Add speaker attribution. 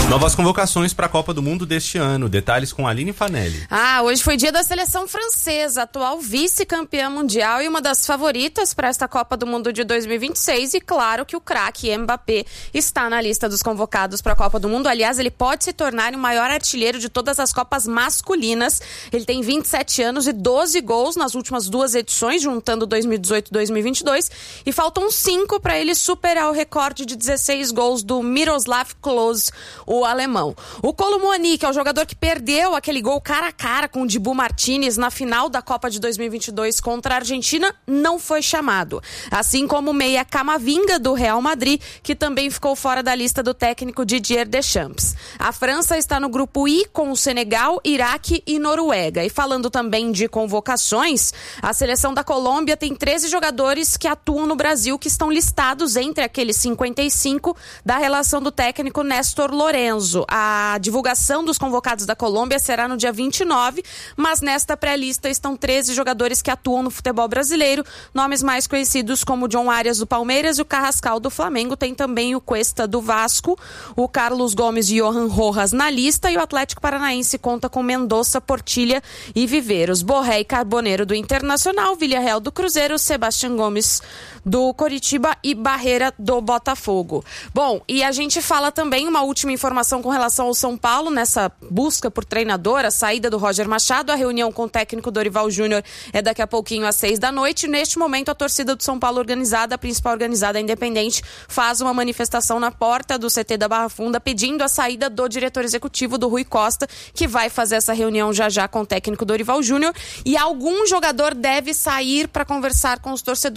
Speaker 1: Novas convocações para a Copa do Mundo deste ano. Detalhes com Aline Fanelli.
Speaker 2: Hoje foi dia da seleção francesa, atual vice-campeã mundial e uma das favoritas para esta Copa do Mundo de 2026. E claro que o craque Mbappé está na lista dos convocados para a Copa do Mundo. Aliás, ele pode se tornar o maior artilheiro de todas as Copas masculinas. Ele tem 27 anos e 12 gols nas últimas duas edições, juntando 2018 e 2022. E faltam 5 para ele superar o recorde de 16 gols do Miroslav Klose, o alemão. O Kolo Muani, que é o jogador que perdeu aquele gol cara a cara com o Dibu Martínez na final da Copa de 2022 contra a Argentina, não foi chamado. Assim como o meia Camavinga do Real Madrid, que também ficou fora da lista do técnico Didier Deschamps. A França está no grupo I com o Senegal, Iraque e Noruega. E falando também de convocações, a seleção da Colômbia tem 13 jogadores que atuam no Brasil, que estão listados entre aqueles 55 da relação do técnico Néstor Lorenzo. A divulgação dos convocados da Colômbia será no dia 29, mas nesta pré-lista estão 13 jogadores que atuam no futebol brasileiro, nomes mais conhecidos como o John Arias do Palmeiras e o Carrascal do Flamengo. Tem também o Cuesta do Vasco, o Carlos Gomes e Johan Rojas na lista, e o Atlético Paranaense conta com Mendonça, Portilha e Viveiros, Borré e Carboneiro do Internacional, Villarreal do Cruzeiro, Sebastião Gomes do Coritiba e Barreira do Botafogo. Bom, e a gente fala também uma última informação com relação ao São Paulo, nessa busca por treinador, a saída do Roger Machado. A reunião com o técnico Dorival Júnior é daqui a pouquinho às 6h. Neste momento, a torcida do São Paulo organizada, a principal organizada, a Independente, faz uma manifestação na porta do CT da Barra Funda pedindo a saída do diretor executivo, do Rui Costa, que vai fazer essa reunião já com o técnico Dorival Júnior. E algum jogador deve sair para conversar com os torcedores.